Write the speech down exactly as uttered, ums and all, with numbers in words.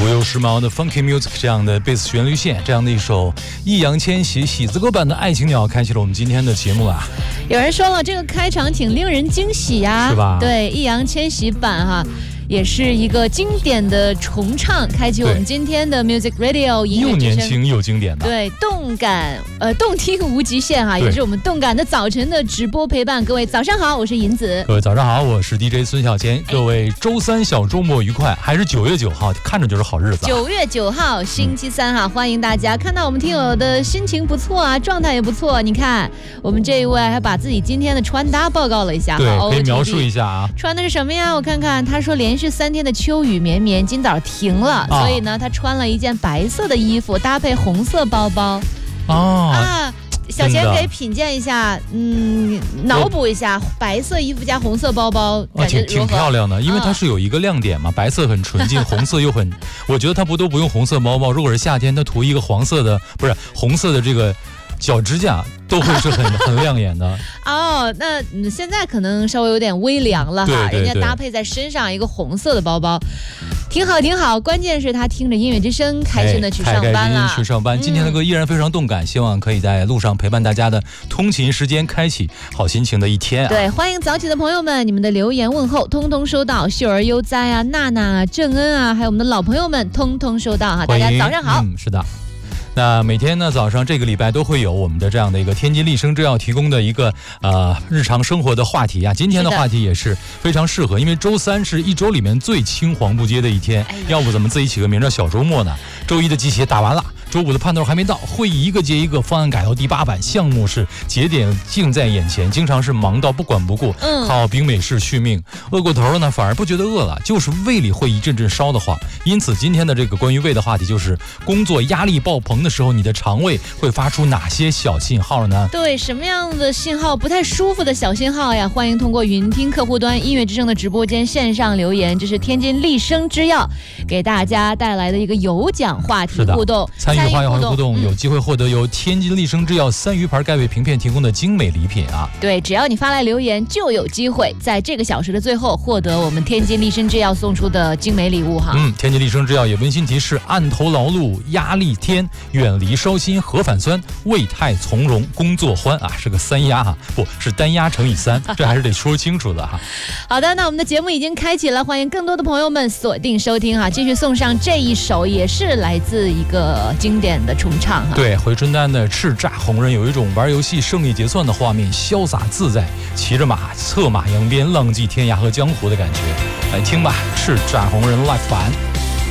左右时髦的 funky music 这样的贝斯旋律线，这样的一首易烊千玺喜字歌版的《爱情鸟》，开启了我们今天的节目啊。 有人说了，这个开场挺令人惊喜呀， 是吧？ 对，易烊千玺版哈。也是一个经典的重唱，开启我们今天的 Music Radio 音乐之声， 又年轻又经典的， 对，动感呃动听无极限哈，也是我们动感的早晨的直播陪伴。各位早上好，我是银子。 各位早上好，我是 D J 孙小坚。各位周三小周末愉快，还是九月九号，看着就是好日子、啊。 九月九号星期三哈、嗯，欢迎大家。看到我们听友的心情不错啊，状态也不错。你看我们这一位还把自己今天的穿搭报告了一下， 对，可以描述一下啊。 穿的是什么呀？我看看，他说连续三天的秋雨绵绵，今早停了，啊、所以呢，他穿了一件白色的衣服，搭配红色包包。 哦、 啊，小贤可以品鉴一下，嗯，脑补一下，白色衣服加红色包包，感觉挺挺漂亮的，因为它是有一个亮点嘛，啊、白色很纯净，红色又很，我觉得它不都不用红色包包，如果是夏天，它涂一个黄色的，不是红色的这个脚指甲。都会是很很亮眼的哦。那现在可能稍微有点微凉了哈， 对对对， 人家搭配在身上一个红色的包包，挺好挺好。关键是他听着音乐之声，开心的去上班了。 开心去上班。今天的歌依然非常动感，嗯、希望可以在路上陪伴大家的通勤时间，开启好心情的一天啊！ 对，欢迎早起的朋友们，你们的留言问候通通收到。秀儿悠哉啊，娜娜、郑恩啊，还有我们的老朋友们，通通收到哈。大家早上好。 嗯，是的。那每天呢早上这个礼拜都会有我们的这样的一个天津丽声制药提供的一个呃日常生活的话题啊，今天的话题也是非常适合，因为周三是一周里面最青黄不接的一天，哎、要不怎么自己起个名叫小周末呢？周一的鸡血打完了，周五的盼头还没到，会议一个接一个，方案改到第八版，项目是节点近在眼前，经常是忙到不管不顾， 嗯、 靠冰美式续命，饿过头了呢反而不觉得饿了，就是胃里会一阵阵烧得慌。因此今天的这个关于胃的话题就是工作压力爆棚的时候，你的肠胃会发出哪些小信号呢？ 对，什么样的信号不太舒服的小信号呀？欢迎通过云听客户端音乐之声的直播间线上留言，这是天津丽声制药给大家带来的一个有奖话题互动， 参与话题互动、嗯、有机会获得由天津丽声制药三鱼牌钙胃平片提供的精美礼品啊！ 对，只要你发来留言，就有机会在这个小时的最后获得我们天津丽声制药送出的精美礼物哈。 嗯，天津丽声制药也温馨提示：案头劳碌压力天，远离烧心核反酸，胃态从容，工作欢啊，是个三压哈，不是单压乘以三，这还是得说清楚的哈。 好的，那我们的节目已经开启了，欢迎更多的朋友们锁定收听哈，继续送上这一首，也是来自一个经典的重唱哈。 对，回春丹的叱咤红人有一种玩游戏胜利结算的画面，潇洒自在，骑着马策马扬鞭，浪迹天涯和江湖的感觉。来听吧，叱咤红人 live 版。